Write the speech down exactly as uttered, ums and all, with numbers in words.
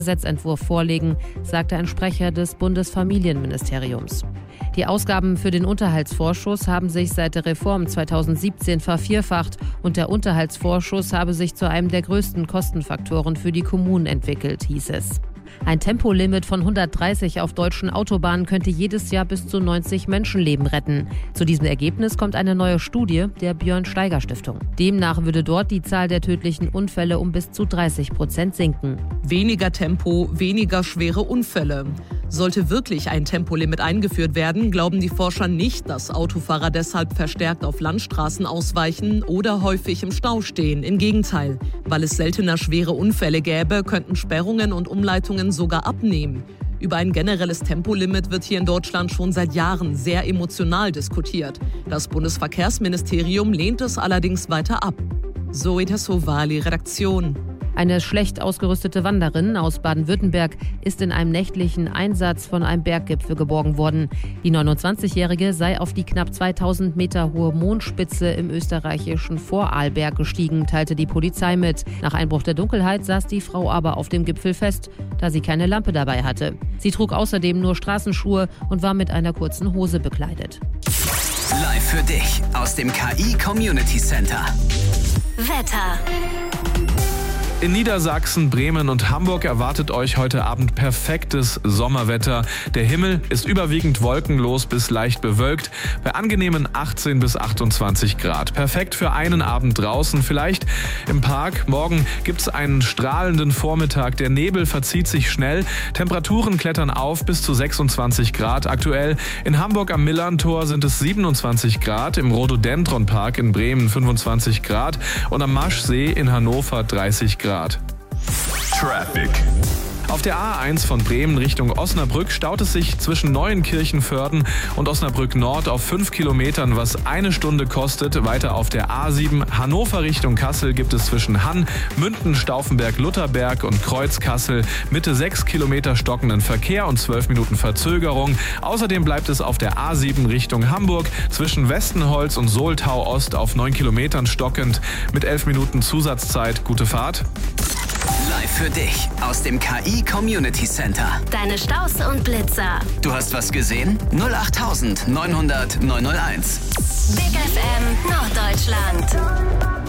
Gesetzentwurf vorlegen, sagte ein Sprecher des Bundesfamilienministeriums. Die Ausgaben für den Unterhaltsvorschuss haben sich seit der Reform zweitausendsiebzehn vervierfacht und der Unterhaltsvorschuss habe sich zu einem der größten Kostenfaktoren für die Kommunen entwickelt, hieß es. Ein Tempolimit von hundertdreißig auf deutschen Autobahnen könnte jedes Jahr bis zu neunzig Menschenleben retten. Zu diesem Ergebnis kommt eine neue Studie der Björn-Steiger-Stiftung. Demnach würde dort die Zahl der tödlichen Unfälle um bis zu dreißig Prozent sinken. Weniger Tempo, weniger schwere Unfälle. Sollte wirklich ein Tempolimit eingeführt werden, glauben die Forscher nicht, dass Autofahrer deshalb verstärkt auf Landstraßen ausweichen oder häufig im Stau stehen. Im Gegenteil, weil es seltener schwere Unfälle gäbe, könnten Sperrungen und Umleitungen sogar abnehmen. Über ein generelles Tempolimit wird hier in Deutschland schon seit Jahren sehr emotional diskutiert. Das Bundesverkehrsministerium lehnt es allerdings weiter ab. Zoe Tassovali, Redaktion. Eine schlecht ausgerüstete Wanderin aus Baden-Württemberg ist in einem nächtlichen Einsatz von einem Berggipfel geborgen worden. Die neunundzwanzigjährige sei auf die knapp zweitausend Meter hohe Mondspitze im österreichischen Vorarlberg gestiegen, teilte die Polizei mit. Nach Einbruch der Dunkelheit saß die Frau aber auf dem Gipfel fest, da sie keine Lampe dabei hatte. Sie trug außerdem nur Straßenschuhe und war mit einer kurzen Hose bekleidet. Live für dich aus dem K I Community Center. Wetter. In Niedersachsen, Bremen und Hamburg erwartet euch heute Abend perfektes Sommerwetter. Der Himmel ist überwiegend wolkenlos bis leicht bewölkt bei angenehmen achtzehn bis achtundzwanzig Grad. Perfekt für einen Abend draußen, vielleicht im Park. Morgen gibt es einen strahlenden Vormittag. Der Nebel verzieht sich schnell. Temperaturen klettern auf bis zu sechsundzwanzig Grad. Aktuell in Hamburg am Millerntor sind es siebenundzwanzig Grad, im Rhododendron-Park in Bremen fünfundzwanzig Grad und am Maschsee in Hannover dreißig Grad. Traffic. Auf der A eins von Bremen Richtung Osnabrück staut es sich zwischen Neuenkirchenvörden und Osnabrück Nord auf fünf Kilometern, was eine Stunde kostet. Weiter auf der A sieben Hannover Richtung Kassel gibt es zwischen Hann, Münden, Stauffenberg, Lutherberg und Kreuz-Kassel Mitte sechs Kilometer stockenden Verkehr und zwölf Minuten Verzögerung. Außerdem bleibt es auf der A sieben Richtung Hamburg zwischen Westenholz und Soltau Ost auf neun Kilometern stockend mit elf Minuten Zusatzzeit. Gute Fahrt. Live für dich aus dem K I Community Center. Deine Staus und Blitzer. Du hast was gesehen? null acht neunhundert neunhundert neunhunderteins. Big F M Norddeutschland.